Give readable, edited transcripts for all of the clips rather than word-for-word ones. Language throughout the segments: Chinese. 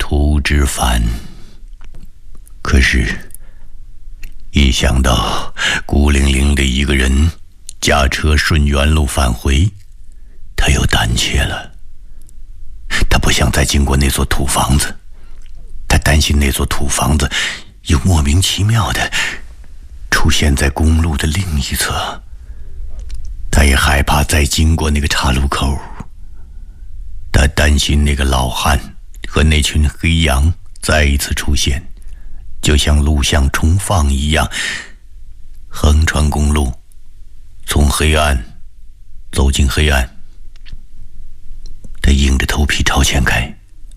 途之烦。可是一想到孤零零的一个人驾车顺原路返回，他又胆怯了。他不想再经过那座土房子，他担心那座土房子又莫名其妙地出现在公路的另一侧。他也害怕再经过那个岔路口，他担心那个老汉和那群黑羊再一次出现，就像录像重放一样，横穿公路，从黑暗走进黑暗。他硬着头皮朝前开，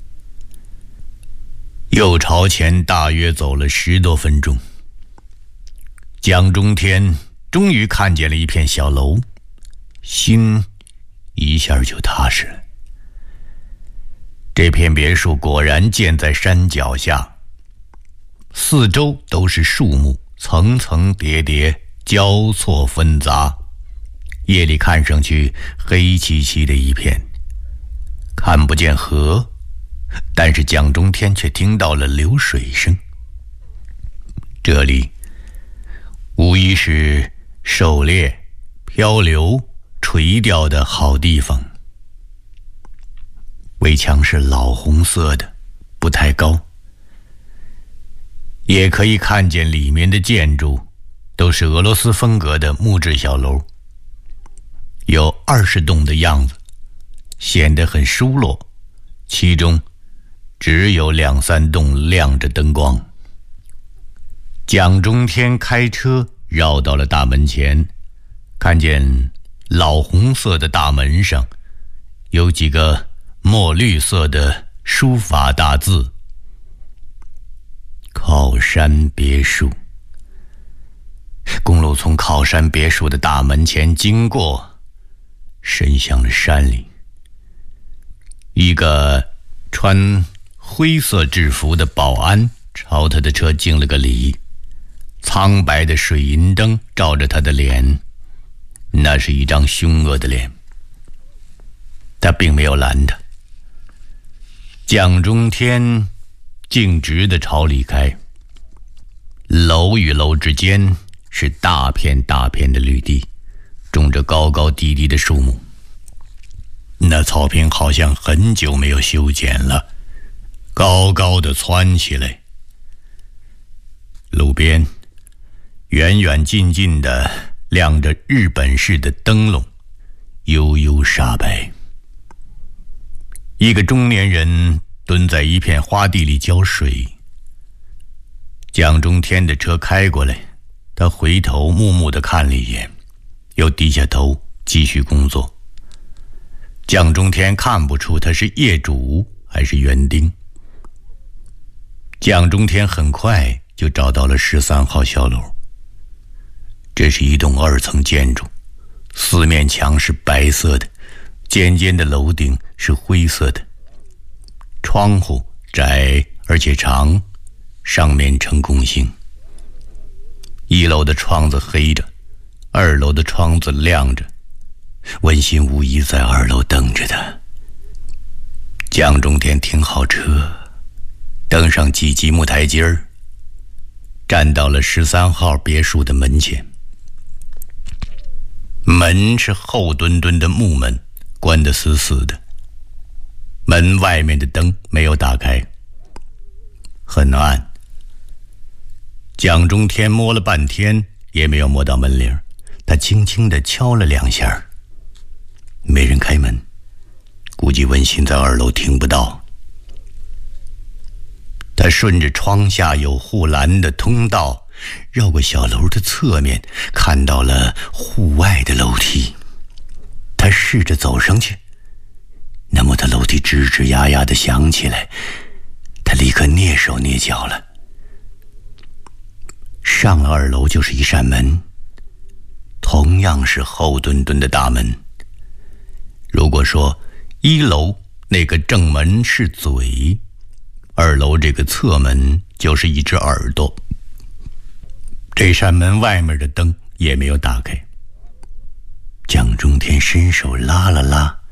又朝前大约走了10多分钟，蒋中天终于看见了一片小楼，心一下就踏实了。这片别墅果然建在山脚下，四周都是树木，层层叠叠，交错纷杂，夜里看上去黑漆漆的一片，看不见河，但是蒋中天却听到了流水声。这里无疑是狩猎、漂流、垂钓的好地方。围墙是老红色的，不太高，也可以看见里面的建筑都是俄罗斯风格的木质小楼，有20栋的样子，显得很疏落，其中只有2、3栋亮着灯光。蒋中天开车绕到了大门前，看见老红色的大门上有几个墨绿色的书法大字：靠山别墅。公路从靠山别墅的大门前经过，伸向了山里。一个穿灰色制服的保安朝他的车敬了个礼，苍白的水银灯照着他的脸，那是一张凶恶的脸。他并没有拦他。蒋中天径直地朝里开，楼与楼之间是大片大片的绿地，种着高高低低的树木。那草坪好像很久没有修剪了，高高的蹿起来。路边远远近近的亮着日本式的灯笼，悠悠煞白。一个中年人蹲在一片花地里浇水。蒋中天的车开过来，他回头木木地看了一眼，又低下头继续工作。蒋中天看不出他是业主还是园丁。蒋中天很快就找到了13号小楼。这是一栋2层建筑，四面墙是白色的，尖尖的楼顶是灰色的，窗户窄而且长，上面呈拱形。1楼的窗子黑着，2楼的窗子亮着，文心无疑在2楼等着他。蒋中天停好车，登上几级木台阶儿，站到了13号别墅的门前。门是厚墩墩的木门，关得死死的，门外面的灯没有打开，很暗。蒋中天摸了半天也没有摸到门铃，他轻轻地敲了2下，没人开门，估计文心在2楼听不到。他顺着窗下有护栏的通道，绕过小楼的侧面，看到了户外的楼梯。他试着走上去，那么的楼梯吱吱呀呀地响起来，他立刻蹑手蹑脚了。上了2楼就是一扇门，同样是厚墩墩的大门。如果说1楼那个正门是嘴，2楼这个侧门就是一只耳朵。这扇门外面的灯也没有打开。蒋中天伸手拉了拉，